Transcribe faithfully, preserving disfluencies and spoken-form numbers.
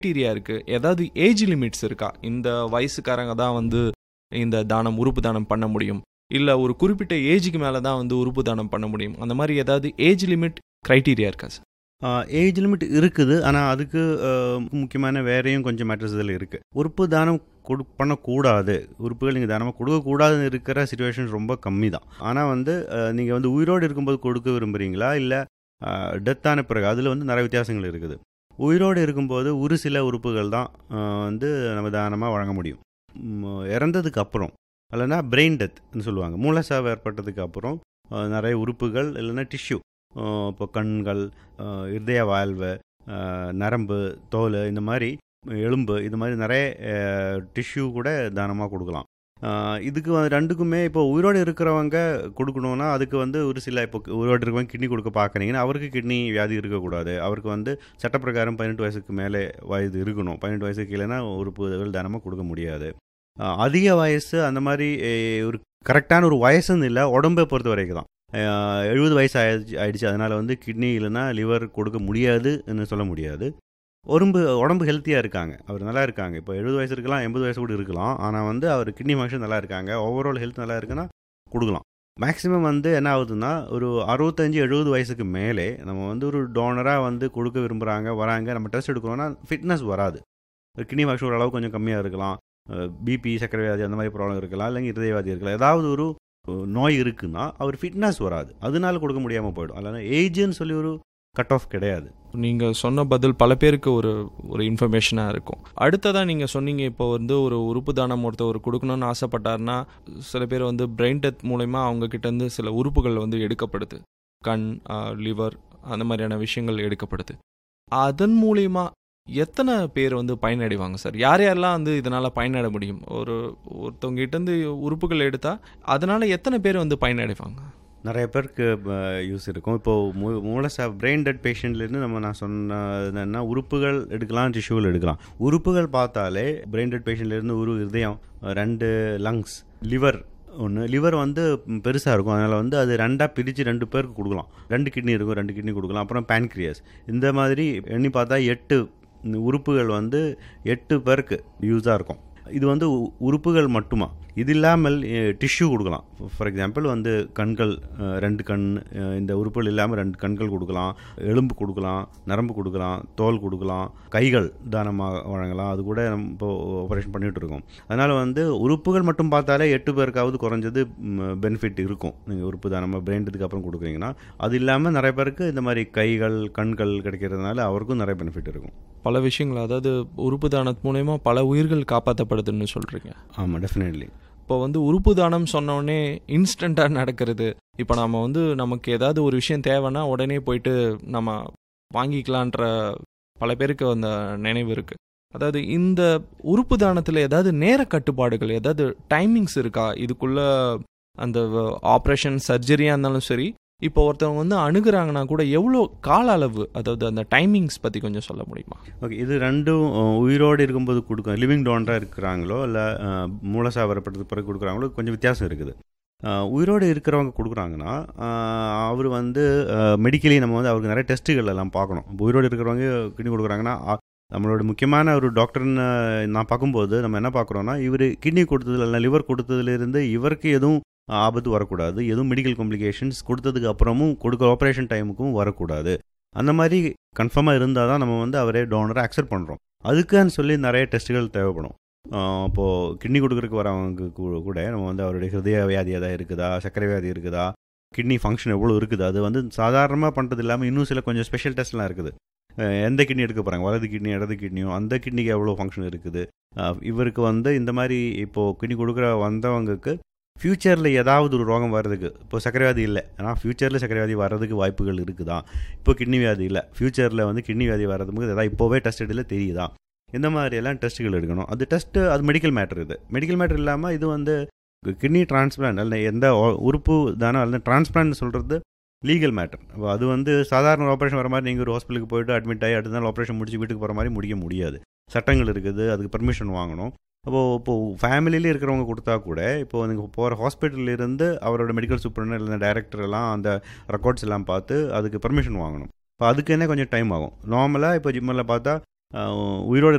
Criteria இருக்கு? ஏதாவது age limits இருக்கா? இந்த வயசுக்காரங்க தான் வந்து இந்த தானம் உறுப்பு தானம் பண்ண முடியும், இல்லை ஒரு குறிப்பிட்ட ஏஜுக்கு மேலே தான் வந்து உறுப்பு தானம் பண்ண முடியும், அந்த மாதிரி ஏதாவது ஏஜ் லிமிட் கிரைட்டீரியா இருக்கா சார்? ஏஜ் லிமிட் இருக்குது. ஆனால் அதுக்கு முக்கியமான வேறையும் கொஞ்சம் மேட்டர்ஸ் இதில் இருக்குது. உறுப்பு தானம் கொடு பண்ணக்கூடாது, உறுப்புகள் நீங்கள் தானமாக கொடுக்கக்கூடாதுன்னு இருக்கிற சுச்சுவேஷன் ரொம்ப கம்மி தான். ஆனால் வந்து நீங்கள் வந்து உயிரோடு இருக்கும்போது கொடுக்க விரும்புகிறீங்களா இல்லை டெத்தான பிறகு, அதில் வந்து நிறைய வித்தியாசங்கள் இருக்குது. உயிரோடு இருக்கும்போது ஒரு சில உறுப்புகள் தான் வந்து நம்ம தானமாக வழங்க முடியும். இறந்ததுக்கு அப்புறம் இல்லைன்னா பிரெயின் டெத்னு சொல்லுவாங்க, மூளைசாவு ஏற்பட்டதுக்கு அப்புறம் நிறைய உறுப்புகள் இல்லைன்னா டிஷ்யூ, இப்போ கண்கள், இருதய வாழ்வு, நரம்பு, தோல், இந்த மாதிரி எலும்பு, இது மாதிரி நிறைய டிஷ்யூ கூட தானமாக கொடுக்கலாம். இதுக்கு ரெண்டுக்குமே இப்போ உயிரோடு இருக்கிறவங்க கொடுக்கணுன்னா அதுக்கு வந்து ஒரு சில, இப்போ உயிரோடு இருக்கிறவங்க கிட்னி கொடுக்க பார்க்குறீங்கன்னா அவருக்கு கிட்னி வியாதி இருக்கக்கூடாது. அவருக்கு வந்து சட்டப்பிரகாரம் பதினெட்டு வயசுக்கு மேலே வயது இருக்கணும். பதினெட்டு வயசுக்கு இல்லைன்னா உறுப்புகள் தானமாக கொடுக்க முடியாது. அதிக வயசு அந்த மாதிரி ஒரு கரெக்டான ஒரு வயசுன்னு இல்லை, உடம்பை பொறுத்த வரைக்கும் தான். எழுபது வயசு ஆயிடுச்சு ஆயிடுச்சு அதனால் வந்து கிட்னி இல்லைன்னா லிவர் கொடுக்க முடியாதுன்னு சொல்ல முடியாது. உடம்பு உடம்பு ஹெல்த்தியாக இருக்காங்க, அவர் நல்லா இருக்காங்க, இப்போ எழுபது வயசு இருக்கலாம், எண்பது வயசு கூட இருக்கலாம், ஆனால் வந்து அவர் கிட்னி ஃபங்க்ஷன் நல்லா இருக்காங்க, ஓவரால் ஹெல்த் நல்லா இருக்குன்னா கொடுக்கலாம். மேக்ஸிமம் வந்து என்ன ஆகுதுன்னா ஒரு அறுபத்தஞ்சு எழுபது வயசுக்கு மேலே நம்ம வந்து ஒரு டோனராக வந்து கொடுக்க விரும்புகிறாங்க, வராங்க, நம்ம டெஸ்ட் எடுக்கிறோன்னா ஃபிட்னஸ் வராது. கிட்னி ஃபங்க்ஷன் ஒரு அளவு கொஞ்சம் கம்மியாக இருக்கலாம், பிபி, சர்க்கரை வியாதி அந்த மாதிரி ப்ராப்ளம் இருக்கலாம், இல்லைங்க இருதயவாதி இருக்கலாம், ஏதாவது ஒரு நோய் இருக்குன்னா அவர் ஃபிட்னஸ் வராது, அதனால கொடுக்க முடியாமல் போயிடும். அதனால் ஏஜ்னு சொல்லி ஒரு கட் ஆஃப் கிடையாது. நீங்கள் சொன்ன பதில் பல பேருக்கு ஒரு ஒரு இன்ஃபர்மேஷனாக இருக்கும். அடுத்ததாக நீங்கள் சொன்னீங்க, இப்போ வந்து ஒரு உறுப்பு தானம் ஒருத்தர் கொடுக்கணும்னு ஆசைப்பட்டார்னா சில பேர் வந்து பிரெயின் டெத் மூலமா அவங்கக்கிட்டேருந்து சில உறுப்புகள் வந்து எடுக்கப்படுது, கண், லிவர், அந்த மாதிரியான விஷயங்கள் எடுக்கப்படுது. அதன் மூலிமா எத்தனை பேர் வந்து பயனடைவாங்க சார்? யார் யாரெல்லாம் வந்து இதனால் பயனட முடியும்? ஒரு ஒருத்தவங்ககிட்டேருந்து உறுப்புகள் எடுத்தால் அதனால் எத்தனை பேர் வந்து பயனடைவாங்க? நிறைய பேருக்கு யூஸ் இருக்கும். இப்போது மூ மூலசா பிரெயின் டெட் பேஷண்ட்லேருந்து நம்ம நான் சொன்னதுன்னா உறுப்புகள் எடுக்கலாம், டிஷ்யூகள் எடுக்கலாம். உறுப்புகள் பார்த்தாலே பிரெயின் டெட் பேஷண்ட்லேருந்து ஒரு இருதயம், ரெண்டு லங்ஸ், லிவர் ஒன்று. லிவர் வந்து பெருசாக இருக்கும், அதனால் வந்து அது ரெண்டாக பிரித்து ரெண்டு பேருக்கு கொடுக்கலாம். ரெண்டு கிட்னி இருக்கும், ரெண்டு கிட்னி கொடுக்கலாம். அப்புறம் பேன்க்ரியாஸ், இந்த மாதிரி எண்ணி பார்த்தா எட்டு உறுப்புகள் வந்து எட்டு பேருக்கு யூஸாக இருக்கும். இது வந்து உறுப்புகள் மட்டுமா, இது இல்லாமல் டிஷ்யூ கொடுக்கலாம். ஃபார் எக்ஸாம்பிள் வந்து கண்கள், ரெண்டு கண், இந்த உறுப்புகள் இல்லாமல் ரெண்டு கண்கள் கொடுக்கலாம், எலும்பு கொடுக்கலாம், நரம்பு கொடுக்கலாம், தோல் கொடுக்கலாம், கைகள் தானமாக வழங்கலாம். அது கூட நம்ம இப்போ ஆப்ரேஷன் பண்ணிகிட்டு இருக்கோம். அதனால் வந்து உறுப்புகள் மட்டும் பார்த்தாலே எட்டு பேருக்காவது குறைஞ்சது பெனிஃபிட் இருக்கும் நீங்கள் உறுப்பு தானமாக பிரெயின் டெத்துக்கு அப்புறம் கொடுக்குறீங்கன்னா. அது இல்லாமல் நிறைய பேருக்கு இந்த மாதிரி கைகள், கண்கள் கிடைக்கிறதுனால அவருக்கும் நிறைய பெனிஃபிட் இருக்கும். பல விஷயங்கள், அதாவது உறுப்பு தானத்து மூலயமா பல உயிர்கள் காப்பாற்றப்படுதுன்னு சொல்கிறீங்க. ஆமாம், டெஃபினெட்லி. இப்போ வந்து உறுப்பு தானம் சொன்னோடனே இன்ஸ்டண்ட்டாக நடக்கிறது. இப்போ நம்ம வந்து நமக்கு ஏதாவது ஒரு விஷயம் தேவைன்னா உடனே போயிட்டு நம்ம வாங்கிக்கலான்ற பல பேருக்கு அந்த நினைவு இருக்குது. அதாவது இந்த உறுப்பு தானத்தில் ஏதாவது நேர கட்டுப்பாடுகள், ஏதாவது டைமிங்ஸ் இருக்கா? இதுக்குள்ளே அந்த ஆப்ரேஷன் சர்ஜரியாக இருந்தாலும் சரி, இப்போ ஒருத்தவங்க வந்து அணுகுறாங்கன்னா கூட எவ்வளோ கால அளவு, அதாவது அந்த டைமிங்ஸ் பற்றி கொஞ்சம் சொல்ல முடியுமா? ஓகே, இது ரெண்டும் உயிரோடு இருக்கும்போது கொடுக்கும், லிவிங் டோனராக இருக்கிறாங்களோ இல்லை மூலசா வரப்பட்டது பிறகு கொடுக்குறாங்களோ கொஞ்சம் வித்தியாசம் இருக்குது. உயிரோடு இருக்கிறவங்க கொடுக்குறாங்கன்னா அவர் வந்து மெடிக்கலி நம்ம வந்து அவருக்கு நிறைய டெஸ்ட்டுகள் எல்லாம் பார்க்கணும். உயிரோடு இருக்கிறவங்க கிட்னி கொடுக்குறாங்கன்னா நம்மளோட முக்கியமான ஒரு டாக்டர்னு நான் பார்க்கும்போது நம்ம என்ன பார்க்குறோன்னா, இவர் கிட்னி கொடுத்ததுல இல்லை லிவர் கொடுத்ததுலேருந்து இவருக்கு எதுவும் ஆபத்து வரக்கூடாது, எதுவும் மெடிக்கல் காம்ப்ளிகேஷன்ஸ் கொடுத்ததுக்கு அப்புறமும் கொடுக்குற ஆப்ரேஷன் டைமுக்கும் வரக்கூடாது. அந்த மாதிரி கன்ஃபார்மாக இருந்தால் தான் நம்ம வந்து அவரே டோனரை அக்செப்ட் பண்ணுறோம். அதுக்குன்னு சொல்லி நிறைய டெஸ்ட்டுகள் தேவைப்படும். அப்போது கிட்னி கொடுக்குறதுக்கு வரவங்க கூட நம்ம வந்து அவருடைய ஹிருதய வியாதி எதாவது இருக்குதா, சர்க்கரை வியாதி இருக்குதா, கிட்னி ஃபங்க்ஷன் எவ்வளோ இருக்குது, அது வந்து சாதாரணமாக பண்ணுறது இல்லாமல் இன்னும் சில கொஞ்சம் ஸ்பெஷல் டெஸ்ட்லாம் இருக்குது. எந்த கிட்னி எடுக்க போகிறாங்க, வலது கிட்னி இடது கிட்னியும், அந்த கிட்னிக்கு எவ்வளோ ஃபங்க்ஷன் இருக்குது, இவருக்கு வந்து இந்த மாதிரி இப்போது கிட்னி கொடுக்குற வந்தவங்களுக்கு ஃப்யூச்சரில் ஏதாவது ஒரு ரோகம் வர்றதுக்கு, இப்போ சர்க்கரை வியாதி இல்லை ஆனால் ஃப்யூச்சரில் சர்க்கரை வியாதி வர்றதுக்கு வாய்ப்புகள் இருக்குதா, இப்போ கிட்னி வியாதி இல்லை ஃப்யூச்சரில் வந்து கிட்னி வியாதி வர்றதுக்கு எதாவது இப்போவே டெஸ்ட் எடுல தெரியுதா, இந்த மாதிரியெல்லாம் டெஸ்ட்டுகள் எடுக்கணும். அது டெஸ்ட்டு அது மெடிக்கல் மேட்டர். இது மெடிக்கல் மேட்டர் இல்லாமல் இது வந்து கிட்னி டிரான்ஸ்பிளான்ட் அல்ல எந்த உறுப்பு தானே அல்ல டிரான்ஸ்பிளான்ட் சொல்கிறது லீகல் மேட்டர். அது வந்து சாதாரண ஆப்ரேஷன் வர மாதிரி நீங்கள் ஒரு ஹாஸ்பிட்டலுக்கு போய்ட்டு அட்மிட் ஆகி அடுத்த நாள் ஆப்ரேஷன் முடிச்சு வீட்டுக்கு போகிற மாதிரி முடிக்க முடியாது. சட்டங்கள் இருக்குது, அதுக்கு பெர்மிஷன் வாங்கணும். அப்போது இப்போது ஃபேமிலியிலே இருக்கிறவங்க கொடுத்தா கூட இப்போது நீங்கள் போகிற ஹாஸ்பிட்டலிருந்து அவரோட மெடிக்கல் சூப்பர்னு இல்லை டைரக்டர் எல்லாம் அந்த ரெக்கார்ட்ஸ் எல்லாம் பார்த்து அதுக்கு பெர்மிஷன் வாங்கணும். இப்போ அதுக்கு என்ன கொஞ்சம் டைம் ஆகும். நார்மலாக இப்போ ஜிம்மில் பார்த்தா உயிரோடு